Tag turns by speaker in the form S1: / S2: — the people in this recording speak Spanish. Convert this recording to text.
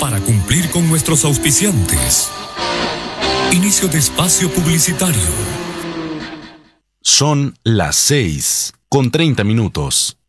S1: para cumplir con nuestros auspiciantes. Inicio de espacio publicitario.
S2: Son las 6:30.